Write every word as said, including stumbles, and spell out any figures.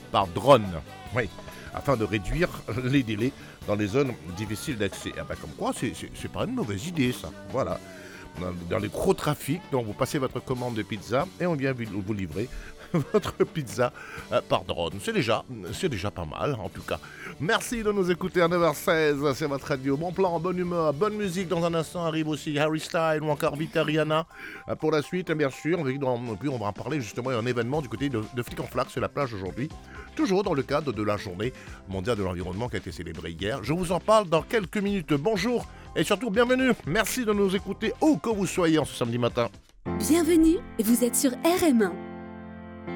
par drone. Oui, afin de réduire les délais dans les zones difficiles d'accès. Ah bah comme quoi, c'est, c'est, c'est pas une mauvaise idée ça. Voilà. Dans, dans les gros trafics, donc vous passez votre commande de pizza et on vient vous, vous livrer votre pizza euh, par drone. C'est déjà, c'est déjà pas mal en tout cas. Merci de nous écouter à neuf heures seize, c'est votre radio. Bon plan, bonne humeur, bonne musique. Dans un instant arrive aussi Harry Styles ou encore Vita Rihanna. Euh, pour la suite, bien sûr, puis on va en parler justement d'un événement du côté de, de Flic en Flac sur la plage aujourd'hui. Toujours dans le cadre de la journée mondiale de l'environnement qui a été célébrée hier. Je vous en parle dans quelques minutes. Bonjour et surtout bienvenue. Merci de nous écouter où que vous soyez en ce samedi matin. Bienvenue, vous êtes sur R M un.